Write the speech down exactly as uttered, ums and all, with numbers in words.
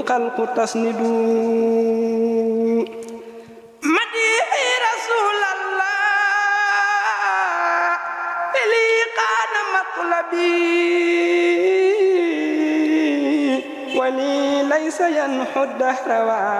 الخلق تسند مديح رسول الله إلي قاد مطلبي ولي ليس ينحو الدهر